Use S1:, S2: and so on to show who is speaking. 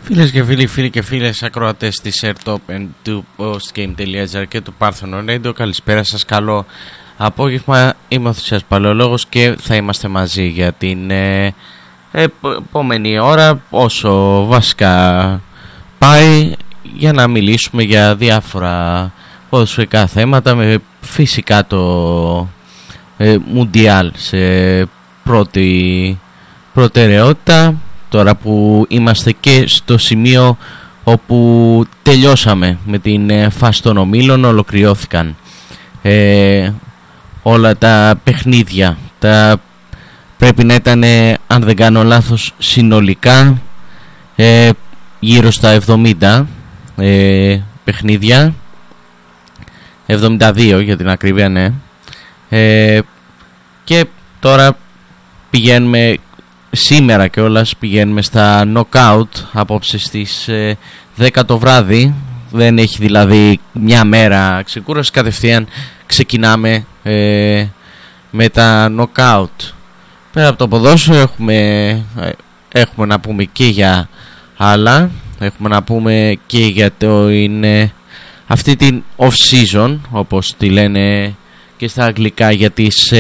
S1: Φίλες και φίλοι, φίλοι και φίλες ακροατές της AirTop του postgame.gr και του Parthenon Radio, καλησπέρα σας, καλό απόγευμα. Είμαι ο Θησίας Παλαιολόγος και θα είμαστε μαζί για την επόμενη ώρα, όσο βασικά πάει, για να μιλήσουμε για διάφορα ποδοσφαιρικά θέματα, με φυσικά το Μουντιάλ σε πρώτη προτεραιότητα. Τώρα που είμαστε και στο σημείο όπου τελειώσαμε με την φάση των ομίλων, ολοκληρώθηκαν όλα τα παιχνίδια. Πρέπει να ήταν, αν δεν κάνω λάθος, συνολικά γύρω στα 70 παιχνίδια, 72 για την ακρίβεια, ναι. Και τώρα πηγαίνουμε, σήμερα κιόλας πηγαίνουμε στα knockout, απόψε στις 10 το βράδυ. Δεν έχει δηλαδή μια μέρα ξεκούραση, κατευθείαν ξεκινάμε με τα knockout. Πέρα από το ποδόσφαιρο έχουμε να πούμε και για άλλα. Έχουμε να πούμε και για αυτή την off season, όπως τη λένε και στα αγγλικά, για τις